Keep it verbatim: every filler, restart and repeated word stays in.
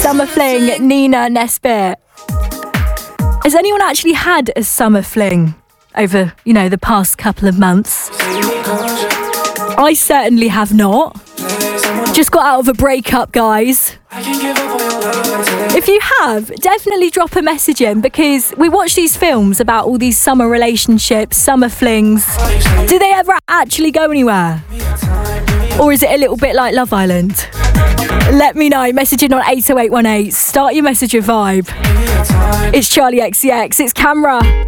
Summer fling, Nina Nesbitt. Has anyone actually had a summer fling over, you know, the past couple of months? I certainly have not. Just got out of a breakup, guys. If you have, definitely drop a message in, because we watch these films about all these summer relationships, summer flings. Do they ever actually go anywhere? Or is it a little bit like Love Island? Let me know. Message in on eight oh eight one eight. Start your message with Vibe. It's Charlie X C X. It's Camera.